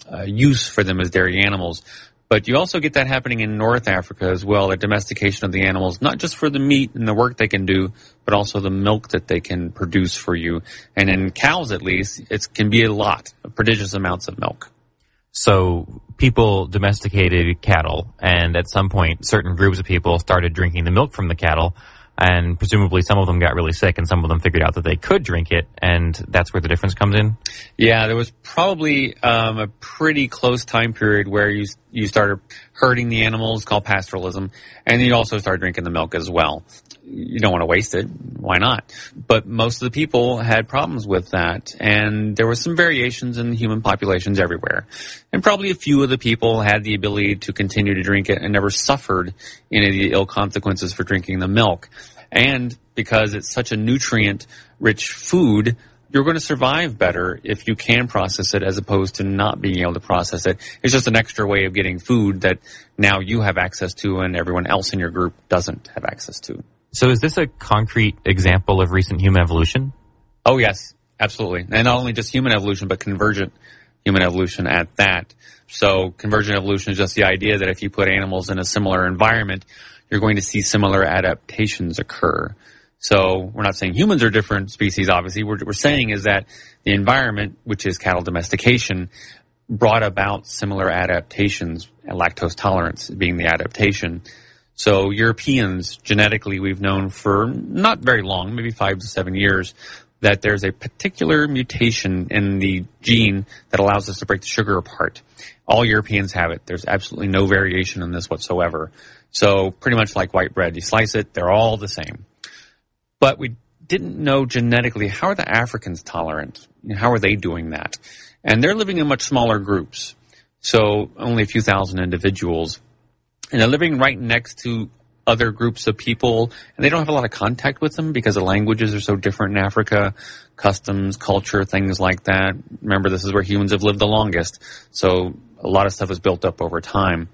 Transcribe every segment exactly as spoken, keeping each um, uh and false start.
uh, use for them as dairy animals. But you also get that happening in North Africa as well, a domestication of the animals, not just for the meat and the work they can do, but also the milk that they can produce for you. And in cows, at least, it can be a lot, prodigious amounts of milk. So people domesticated cattle, and at some point, certain groups of people started drinking the milk from the cattle, and presumably some of them got really sick, and some of them figured out that they could drink it, and that's where the difference comes in? Yeah, there was probably um, a pretty close time period where you you started herding the animals, called pastoralism, and you also started drinking the milk as well. You don't want to waste it. Why not? But most of the people had problems with that, and there were some variations in human populations everywhere. And probably a few of the people had the ability to continue to drink it and never suffered any of the ill consequences for drinking the milk. And because it's such a nutrient-rich food, you're going to survive better if you can process it as opposed to not being able to process it. It's just an extra way of getting food that now you have access to and everyone else in your group doesn't have access to. So is this a concrete example of recent human evolution? Oh, yes, absolutely. And not only just human evolution, but convergent human evolution at that. So convergent evolution is just the idea that if you put animals in a similar environment, you're going to see similar adaptations occur. So we're not saying humans are different species, obviously. What we're saying is that the environment, which is cattle domestication, brought about similar adaptations, and lactose tolerance being the adaptation. So Europeans, genetically, we've known for not very long, maybe five to seven years, that there's a particular mutation in the gene that allows us to break the sugar apart. All Europeans have it. There's absolutely no variation in this whatsoever. So pretty much like white bread. You slice it, they're all the same. But we didn't know genetically, how are the Africans tolerant? How are they doing that? And they're living in much smaller groups. So only a few thousand individuals. And they're living right next to other groups of people, and they don't have a lot of contact with them because the languages are so different in Africa, customs, culture, things like that. Remember, this is where humans have lived the longest, so a lot of stuff is built up over time.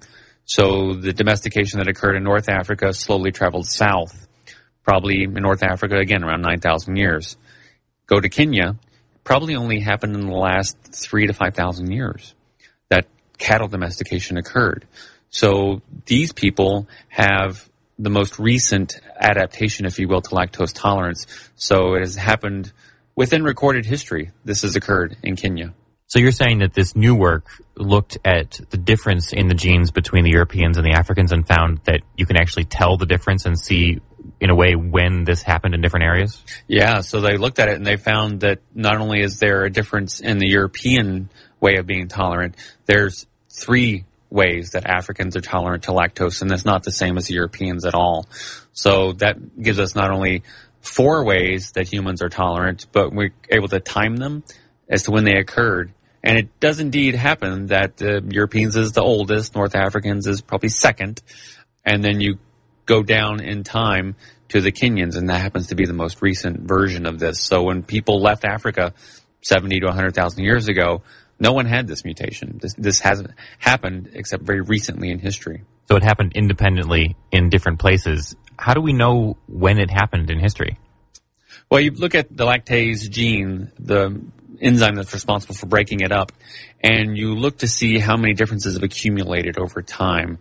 So the domestication that occurred in North Africa slowly traveled south, probably in North Africa, again, around nine thousand years. Go to Kenya, probably only happened in the last three to five thousand years that cattle domestication occurred. So these people have the most recent adaptation, if you will, to lactose tolerance. So it has happened within recorded history. This has occurred in Kenya. So you're saying that this new work looked at the difference in the genes between the Europeans and the Africans and found that you can actually tell the difference and see, in a way, when this happened in different areas? Yeah, so they looked at it and they found that not only is there a difference in the European way of being tolerant, there's three ways that Africans are tolerant to lactose, and that's not the same as the Europeans at all. So that gives us not only four ways that humans are tolerant, but we're able to time them as to when they occurred. And it does indeed happen that the Europeans is the oldest, North Africans is probably second, and then you go down in time to the Kenyans, and that happens to be the most recent version of this. So when people left Africa seventy to one hundred thousand years ago, no one had this mutation. This, this hasn't happened except very recently in history. So it happened independently in different places. How do we know when it happened in history? Well, you look at the lactase gene, the enzyme that's responsible for breaking it up, and you look to see how many differences have accumulated over time.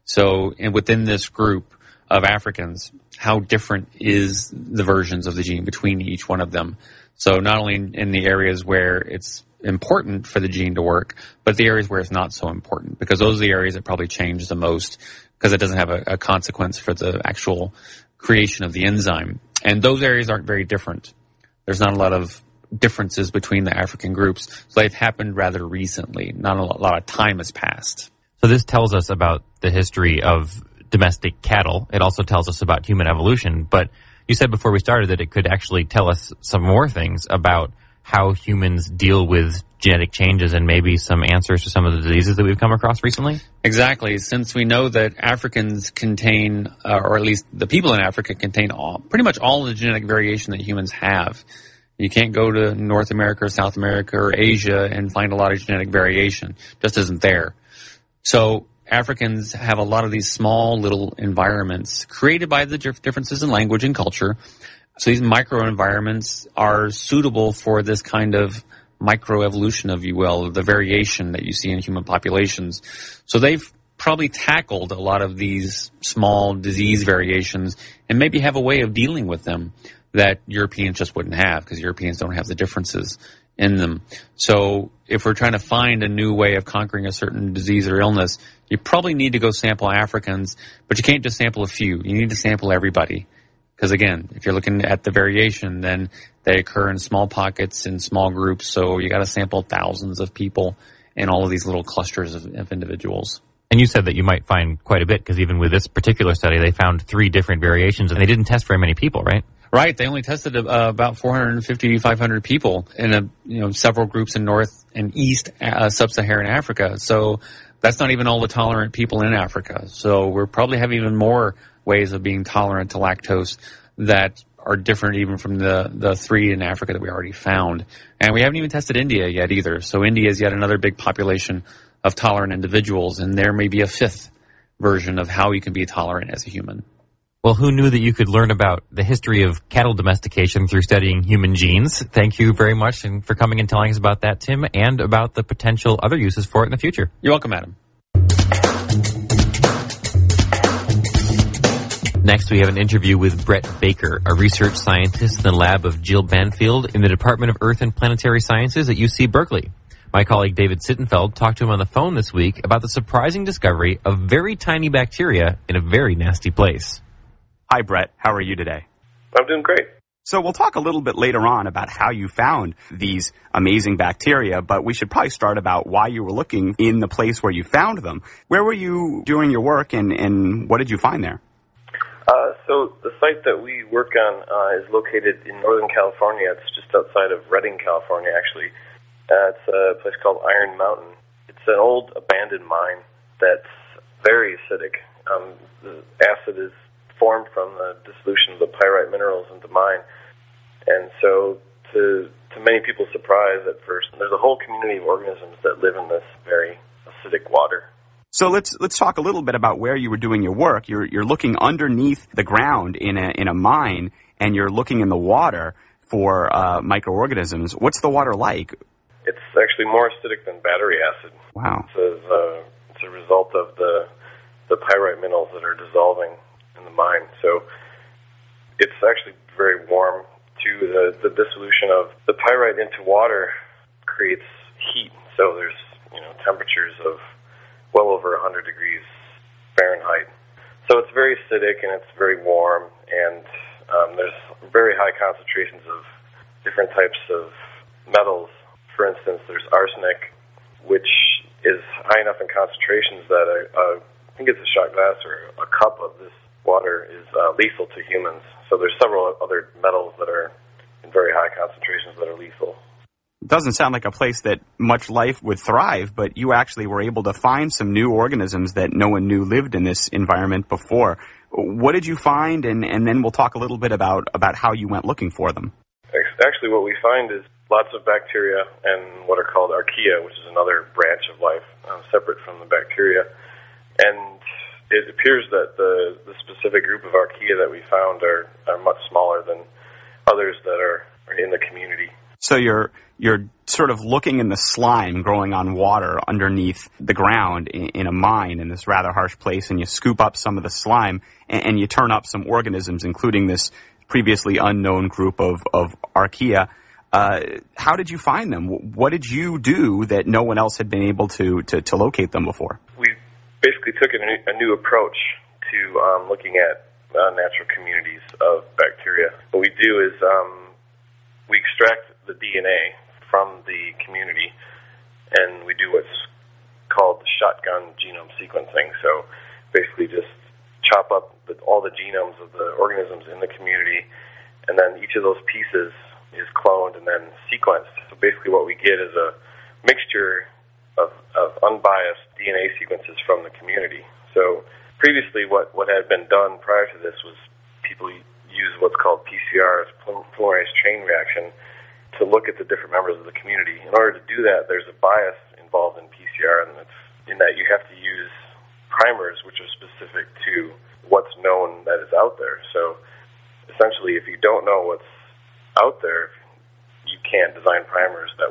So and within this group of Africans, how different is the versions of the gene between each one of them? So not only in, in the areas where it's important for the gene to work, but the areas where it's not so important, because those are the areas that probably change the most because it doesn't have a, a consequence for the actual creation of the enzyme. And those areas aren't very different. There's not a lot of differences between the African groups. So they've happened rather recently. Not a lot of time has passed. So this tells us about the history of domestic cattle. It also tells us about human evolution. But you said before we started that it could actually tell us some more things about how humans deal with genetic changes and maybe some answers to some of the diseases that we've come across recently? Exactly. Since we know that Africans contain, uh, or at least the people in Africa contain all, pretty much all of the genetic variation that humans have. You can't go to North America or South America or Asia and find a lot of genetic variation. Just isn't there. So Africans have a lot of these small little environments created by the differences in language and culture. So these microenvironments are suitable for this kind of microevolution, if you will, the variation that you see in human populations. So they've probably tackled a lot of these small disease variations and maybe have a way of dealing with them that Europeans just wouldn't have, because Europeans don't have the differences in them. So if we're trying to find a new way of conquering a certain disease or illness, you probably need to go sample Africans, but you can't just sample a few. You need to sample everybody. Because again, if you're looking at the variation, then they occur in small pockets, in small groups, so you got to sample thousands of people in all of these little clusters of, of individuals. And you said that you might find quite a bit, because even with this particular study, they found three different variations, and they didn't test very many people, right? Right. They only tested uh, about four hundred fifty, five hundred people in a, you know, several groups in North and East uh, Sub-Saharan Africa. So that's not even all the tolerant people in Africa. So we're probably have even more ways of being tolerant to lactose that are different even from the, the three in Africa that we already found. And we haven't even tested India yet either. So India is yet another big population of tolerant individuals, and there may be a fifth version of how you can be tolerant as a human. Well, who knew that you could learn about the history of cattle domestication through studying human genes? Thank you very much and for coming and telling us about that, Tim, and about the potential other uses for it in the future. You're welcome, Adam. Next, we have an interview with Brett Baker, a research scientist in the lab of Jill Banfield in the Department of Earth and Planetary Sciences at U C Berkeley. My colleague David Sittenfeld talked to him on the phone this week about the surprising discovery of very tiny bacteria in a very nasty place. Hi, Brett. How are you today? I'm doing great. So we'll talk a little bit later on about how you found these amazing bacteria, but we should probably start about why you were looking in the place where you found them. Where were you doing your work, and, and what did you find there? Uh, so the site that we work on uh, is located in Northern California. It's just outside of Redding, California, actually. Uh, it's a place called Iron Mountain. It's an old abandoned mine that's very acidic. Um, the acid is formed from the dissolution of the pyrite minerals in the mine. And so, to to many people's surprise at first, there's a whole community of organisms that live in this very acidic water. So let's let's talk a little bit about where you were doing your work. You're you're looking underneath the ground in a in a mine, and you're looking in the water for uh, microorganisms. What's the water like? It's actually more acidic than battery acid. Wow. It's a, uh, it's a result of the the pyrite minerals that are dissolving in the mine. So it's actually very warm too. The, the dissolution of the pyrite into water creates heat. So there's, you know, temperatures of well over one hundred degrees Fahrenheit. So it's very acidic and it's very warm, and um, there's very high concentrations of different types of metals. For instance, there's arsenic, which is high enough in concentrations that a, a, I think it's a shot glass or a cup of this water is uh, lethal to humans. So there's several other metals that are in very high concentrations that are lethal. It doesn't sound like a place that much life would thrive, but you actually were able to find some new organisms that no one knew lived in this environment before. What did you find? And, and then we'll talk a little bit about, about how you went looking for them. Actually, what we find is lots of bacteria and what are called archaea, which is another branch of life, uh, separate from the bacteria. And it appears that the, the specific group of archaea that we found are, are much smaller than others that are, are in the community. So you're you're sort of looking in the slime growing on water underneath the ground in, in a mine in this rather harsh place, and you scoop up some of the slime and, and you turn up some organisms, including this previously unknown group of, of archaea. Uh, how did you find them? What did you do that no one else had been able to, to, to locate them before? We basically took a new, a new approach to um, looking at uh, natural communities of bacteria. What we do is um, we extract the D N A from the community, and we do what's called the shotgun genome sequencing. So basically just chop up the, all the genomes of the organisms in the community, and then each of those pieces is cloned and then sequenced. So basically what we get is a mixture of, of unbiased D N A sequences from the community. So previously what, what had been done prior to this was people use what's called P C R, polymerase chain reaction, to look at the different members of the community. In order to do that, there's a bias involved in P C R, and it's in that you have to use primers which are specific to what's known that is out there. So essentially, if you don't know what's out there, you can't design primers that will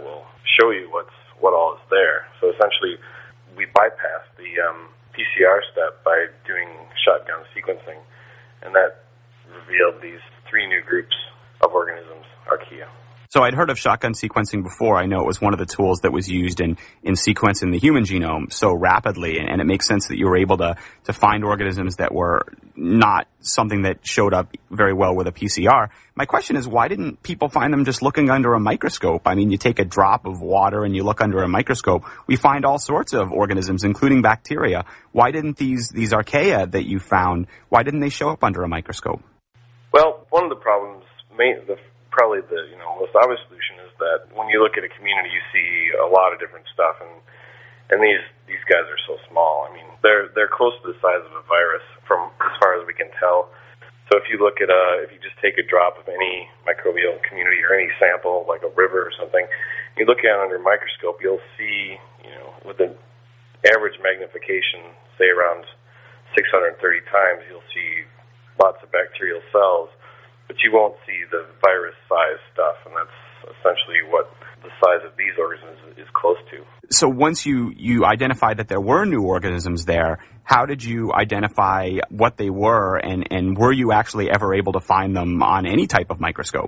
show you what's what all is there. So essentially, we bypassed the um, P C R step by doing shotgun sequencing, and that revealed these three new groups of organisms, archaea. So I'd heard of shotgun sequencing before. I know it was one of the tools that was used in, in sequencing the human genome so rapidly, and it makes sense that you were able to, to find organisms that were not something that showed up very well with a P C R. My question is, why didn't people find them just looking under a microscope? I mean, you take a drop of water and you look under a microscope, we find all sorts of organisms, including bacteria. Why didn't these, these archaea that you found, why didn't they show up under a microscope? Well, one of the problems, main, the probably the you know most obvious solution is that when you look at a community, you see a lot of different stuff, and and these these guys are so small. I mean, they're they're close to the size of a virus, from as far as we can tell. So if you look at a if you just take a drop of any microbial community or any sample, like a river or something, you look at it under a microscope, you'll see, you know, with an average magnification, say around six hundred thirty times, you'll see lots of bacterial cells. But you won't see the virus-sized stuff, and that's essentially what the size of these organisms is close to. So once you, you identified that there were new organisms there, how did you identify what they were, and, and were you actually ever able to find them on any type of microscope?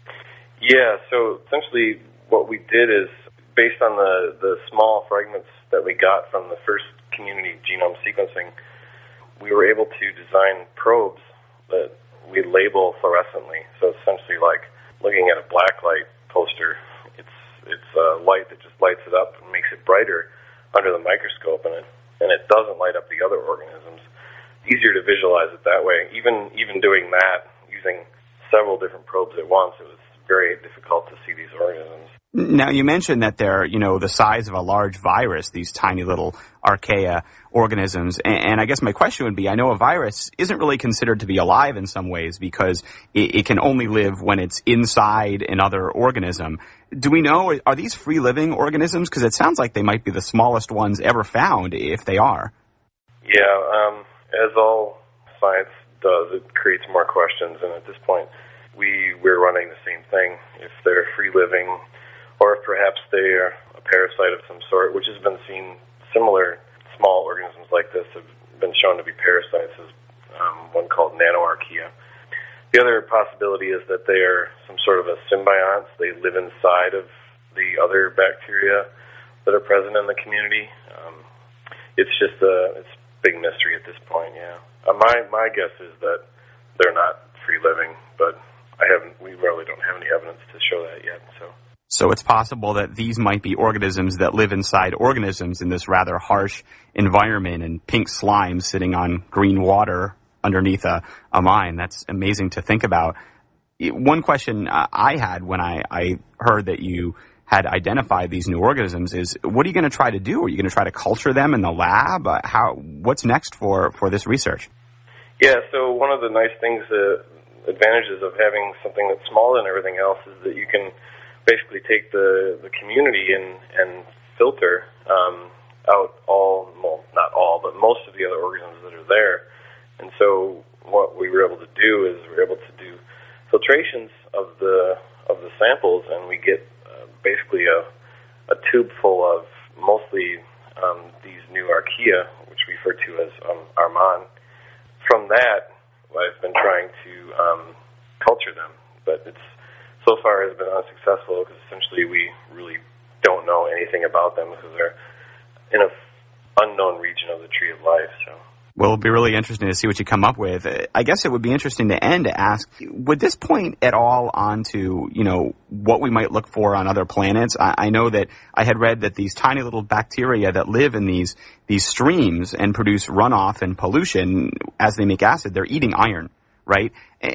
Yeah, so essentially what we did is, based on the, the small fragments that we got from the first community genome sequencing, we were able to design probes that we label fluorescently. So it's essentially like looking at a black light poster. It's it's a light that just lights it up and makes it brighter under the microscope, and it and it doesn't light up the other organisms. Easier to visualize it that way. Even even doing that, using several different probes at once, it was very difficult to see these organisms. Now, you mentioned that they're, you know, the size of a large virus, these tiny little archaea organisms. And, and I guess my question would be, I know a virus isn't really considered to be alive in some ways because it, it can only live when it's inside another organism. Do we know, are these free-living organisms? Because it sounds like they might be the smallest ones ever found, if they are. Yeah, um, as all science does, it creates more questions. And at this point, we, we're running the same thing. If they're free-living, or if perhaps they are a parasite of some sort, which has been seen. Similar small organisms like this have been shown to be parasites, as um, one called nanoarchaea. The other possibility is that they are some sort of a symbionts. They live inside of the other bacteria that are present in the community. Um, it's just a it's a big mystery at this point, yeah. Uh, my, my guess is that they're not free-living, but I haven't. we really don't have any evidence to show that yet, so... So it's possible that these might be organisms that live inside organisms in this rather harsh environment, and pink slime sitting on green water underneath a, a mine. That's amazing to think about. One question I had when I, I heard that you had identified these new organisms is, what are you going to try to do? Are you going to try to culture them in the lab? Uh, how? What's next for, for this research? Yeah, so one of the nice things, uh, advantages of having something that's smaller than everything else is that you can basically take the, the community and, and filter um, out all, well, not all, but most of the other organisms that are there. And so what we were able to do is we were able to do filtrations of the of the samples, and we get uh, basically a, a tube full of mostly um, these new archaea, which we refer to as um, Arman. From that, I've been trying to um, culture them, but it's so far has been unsuccessful because essentially we really don't know anything about them because they're in an unknown region of the tree of life. So, well, it'll be really interesting to see what you come up with. I guess it would be interesting to end to ask, would this point at all onto, you know, what we might look for on other planets? I, I know that I had read that these tiny little bacteria that live in these these streams and produce runoff and pollution as they make acid, they're eating iron. Right?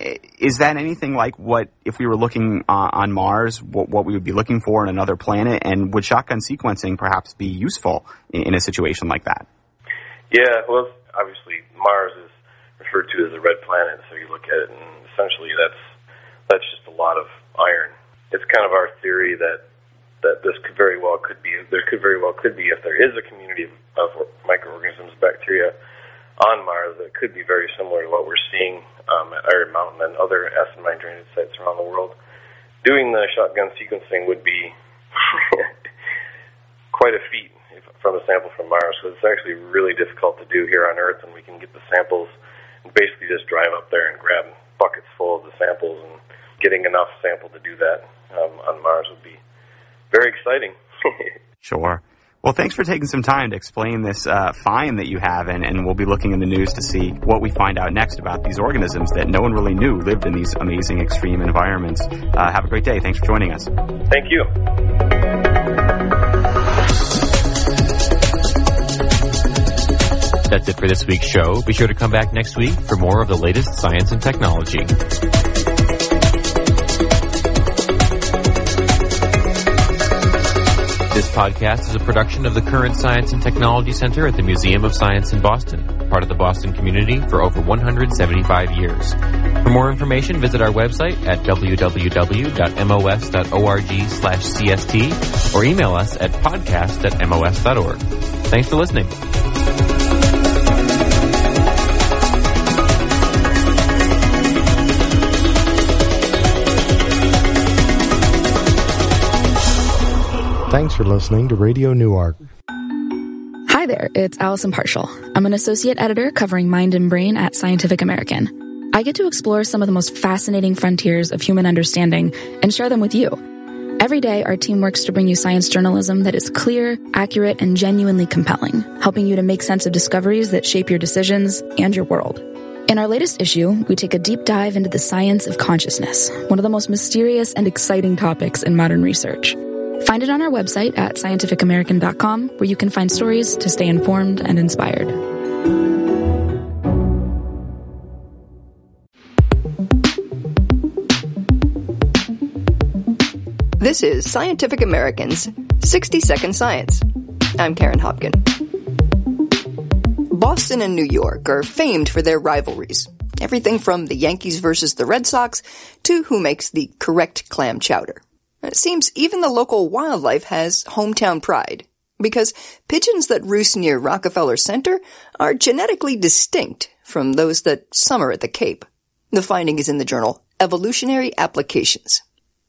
Is that anything like what, if we were looking uh, on Mars, what, what we would be looking for in another planet? And would shotgun sequencing perhaps be useful in, in a situation like that? Yeah, well, obviously Mars is referred to as a red planet, so you look at it and essentially that's that's just a lot of iron. It's kind of our theory that that this could very well could be, there could very well could be, if there is a community of, of microorganisms, bacteria, on Mars that could be very similar to what we're seeing um, at Iron Mountain and other acid mine drainage sites around the world. Doing the shotgun sequencing would be quite a feat from a sample from Mars, because it's actually really difficult to do here on Earth, and we can get the samples and basically just drive up there and grab buckets full of the samples, and getting enough sample to do that um, on Mars would be very exciting. Sure. Well, thanks for taking some time to explain this uh, find that you have, and, and we'll be looking in the news to see what we find out next about these organisms that no one really knew lived in these amazing extreme environments. Uh, have a great day. Thanks for joining us. Thank you. That's it for this week's show. Be sure to come back next week for more of the latest science and technology. This podcast is a production of the Current Science and Technology Center at the Museum of Science in Boston, part of the Boston community for over one hundred seventy-five years. For more information, visit our website at w w w dot m o s dot org slash c s t or email us at podcast at m o s dot org. Thanks for listening. Thanks for listening to Radio Newark. Hi there, it's Allison Partial. I'm an associate editor covering Mind and Brain at Scientific American. I get to explore some of the most fascinating frontiers of human understanding and share them with you. Every day, our team works to bring you science journalism that is clear, accurate, and genuinely compelling, helping you to make sense of discoveries that shape your decisions and your world. In our latest issue, we take a deep dive into the science of consciousness, one of the most mysterious and exciting topics in modern research. Find it on our website at scientific american dot com, where you can find stories to stay informed and inspired. This is Scientific American's sixty second Science. I'm Karen Hopkin. Boston and New York are famed for their rivalries. Everything from the Yankees versus the Red Sox to who makes the correct clam chowder. It seems even the local wildlife has hometown pride, because pigeons that roost near Rockefeller Center are genetically distinct from those that summer at the Cape. The finding is in the journal Evolutionary Applications.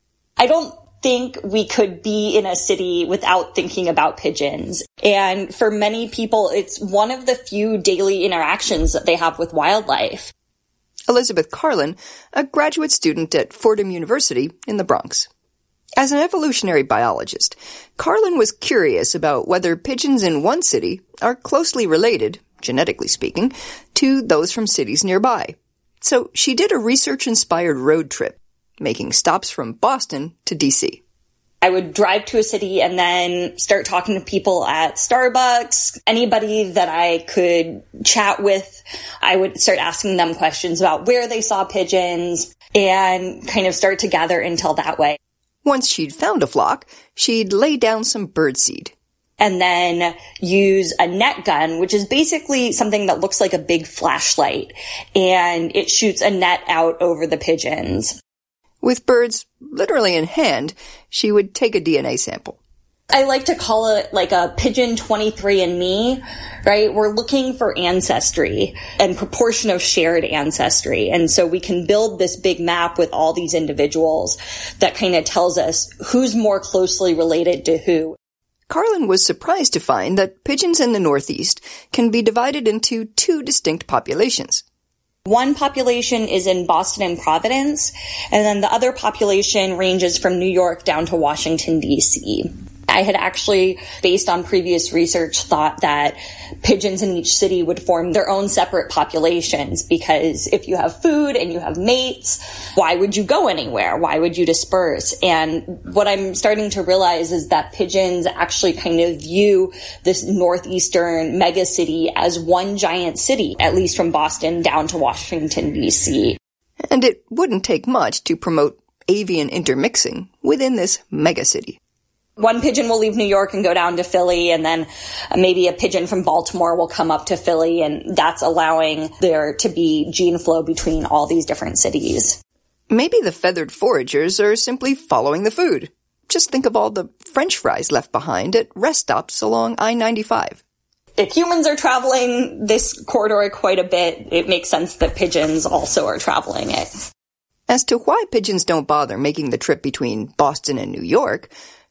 I don't think we could be in a city without thinking about pigeons. And for many people, it's one of the few daily interactions that they have with wildlife. Elizabeth Carlin, a graduate student at Fordham University in the Bronx. As an evolutionary biologist, Carlin was curious about whether pigeons in one city are closely related, genetically speaking, to those from cities nearby. So she did a research-inspired road trip, making stops from Boston to D C. I would drive to a city and then start talking to people at Starbucks, anybody that I could chat with. I would start asking them questions about where they saw pigeons and kind of start to gather intel that way. Once she'd found a flock, she'd lay down some birdseed. And then use a net gun, which is basically something that looks like a big flashlight. And it shoots a net out over the pigeons. With birds literally in hand, she would take a D N A sample. I like to call it like a pigeon twenty-three and me, right? We're looking for ancestry and proportion of shared ancestry. And so we can build this big map with all these individuals that kind of tells us who's more closely related to who. Carlin was surprised to find that pigeons in the Northeast can be divided into two distinct populations. One population is in Boston and Providence, and then the other population ranges from New York down to Washington, D C. I had actually, based on previous research, thought that pigeons in each city would form their own separate populations, because if you have food and you have mates, why would you go anywhere? Why would you disperse? And what I'm starting to realize is that pigeons actually kind of view this northeastern megacity as one giant city, at least from Boston down to Washington, D C. And it wouldn't take much to promote avian intermixing within this megacity. One pigeon will leave New York and go down to Philly, and then maybe a pigeon from Baltimore will come up to Philly, and that's allowing there to be gene flow between all these different cities. Maybe the feathered foragers are simply following the food. Just think of all the French fries left behind at rest stops along I ninety-five. If humans are traveling this corridor quite a bit, it makes sense that pigeons also are traveling it. As to why pigeons don't bother making the trip between Boston and New York,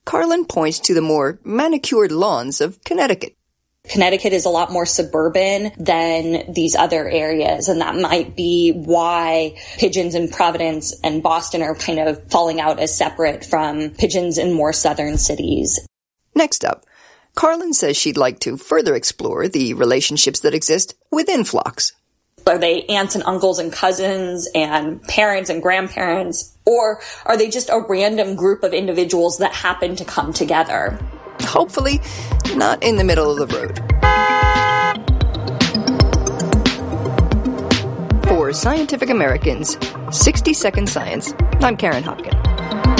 Carlin points to the more manicured lawns of Connecticut. Connecticut is a lot more suburban than these other areas, and that might be why pigeons in Providence and Boston are kind of falling out as separate from pigeons in more southern cities. Next up, Carlin says she'd like to further explore the relationships that exist within flocks. Are they aunts and uncles and cousins and parents and grandparents, or are they just a random group of individuals that happen to come together? Hopefully, not in the middle of the road. For Scientific American's sixty second Science, I'm Karen Hopkin.